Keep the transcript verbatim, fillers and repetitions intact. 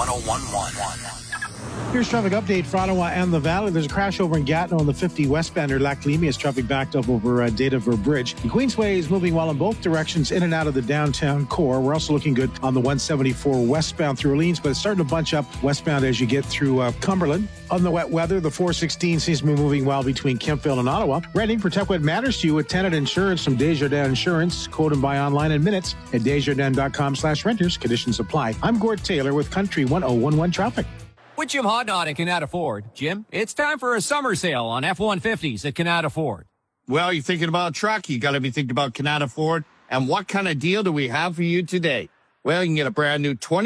one one one. Here's traffic update for Ottawa and the Valley. There's a crash over in Gatineau on the fifty westbound near Lac Limias. Traffic backed up over uh, Dataver Bridge. The Queensway is moving well in both directions in and out of the downtown core. We're also looking good on the one seventy-four westbound through Orleans, but it's starting to bunch up westbound as you get through uh, Cumberland. On the wet weather, the four sixteen seems to be moving well between Kemptville and Ottawa. Renting, protect what matters to you with tenant insurance from Desjardins Insurance. Quote and buy online in minutes at desjardins.com slash renters. Conditions apply. I'm Gord Taylor with Country one oh one one Traffic. With Jim Hodnott at Canada Ford. Jim, it's time for a summer sale on F one fifties at Canada Ford. Well, you're thinking about a truck, you got to be thinking about Canada Ford. And what kind of deal do we have for you today? Well, you can get a brand new twenty